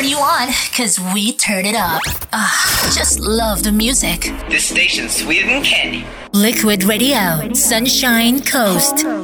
turn you on, cause we turn it up. Just love the music. This station's sweeter than candy. Liquid Radio, Sunshine Coast.